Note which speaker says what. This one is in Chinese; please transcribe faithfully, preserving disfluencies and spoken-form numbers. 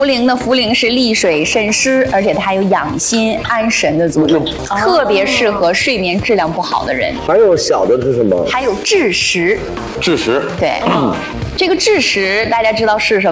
Speaker 1: 茯苓呢，茯苓是利水渗湿，而且它还有养心安神的作用，
Speaker 2: 哦、
Speaker 1: 特别适合睡眠质量不好的人。
Speaker 2: 还有小的是什么？
Speaker 1: 还有枳实。
Speaker 3: 枳实，
Speaker 1: 对，嗯、这个枳实大家知道是什么？